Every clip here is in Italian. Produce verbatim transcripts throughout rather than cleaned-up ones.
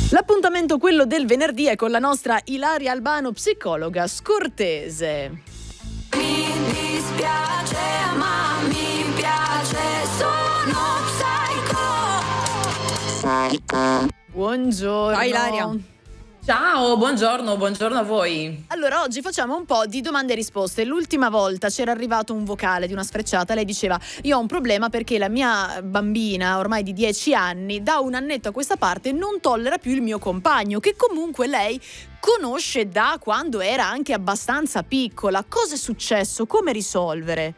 L'appuntamento, quello del venerdì, è con la nostra Ilaria Albano, psicologa scortese. Mi dispiace, ma mi piace, sono psycho. Psycho. Buongiorno. Ciao Ilaria. Ciao, buongiorno, buongiorno a voi. Allora, oggi facciamo un po' di domande e risposte. L'ultima volta c'era arrivato un vocale di una sfrecciata. Lei diceva: io ho un problema perché la mia bambina, ormai di dieci anni, da un annetto a questa parte non tollera più il mio compagno, che comunque lei conosce da quando era anche abbastanza piccola. Cosa è successo? Come risolvere?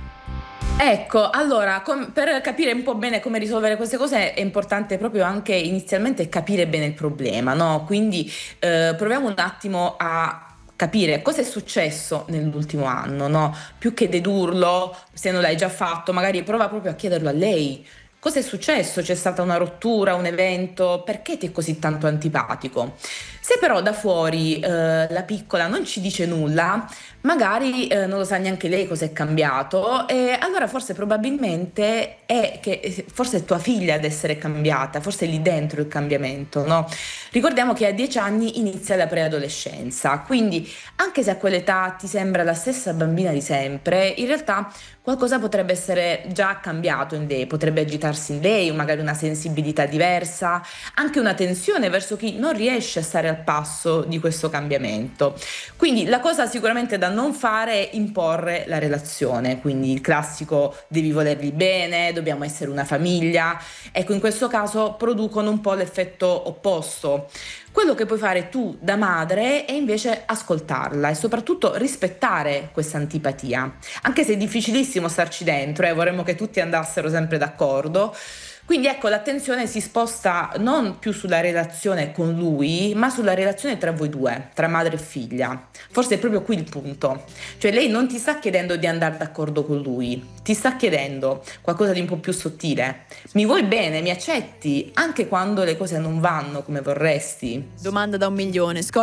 Ecco, allora, com- per capire un po' bene come risolvere queste cose è importante proprio anche inizialmente capire bene il problema, no? Quindi eh, proviamo un attimo a capire cosa è successo nell'ultimo anno, no? Più che dedurlo, se non l'hai già fatto, magari prova proprio a chiederlo a lei. Cosa è successo? C'è stata una rottura, un evento? Perché ti è così tanto antipatico? Se però da fuori eh, la piccola non ci dice nulla, magari eh, non lo sa neanche lei cosa è cambiato, e allora forse probabilmente è che eh, forse è tua figlia ad essere cambiata, forse è lì dentro il cambiamento, no? Ricordiamo che a dieci anni inizia la preadolescenza, quindi anche se a quell'età ti sembra la stessa bambina di sempre, in realtà qualcosa potrebbe essere già cambiato in lei, potrebbe agitarsi in lei, magari una sensibilità diversa, anche una tensione verso chi non riesce a stare al passo di questo cambiamento. Quindi la cosa sicuramente da non fare è imporre la relazione, quindi il classico devi volerli bene, dobbiamo essere una famiglia. Ecco, in questo caso producono un po' l'effetto opposto. Quello che puoi fare tu da madre è invece ascoltarla e soprattutto rispettare questa antipatia, anche se è difficilissimo starci dentro, eh, vorremmo che tutti andassero sempre d'accordo. Quindi ecco, l'attenzione si sposta non più sulla relazione con lui, ma sulla relazione tra voi due, tra madre e figlia. Forse è proprio qui il punto. Cioè lei non ti sta chiedendo di andare d'accordo con lui, ti sta chiedendo qualcosa di un po' più sottile. Mi vuoi bene, mi accetti, anche quando le cose non vanno come vorresti? Domanda da un milione.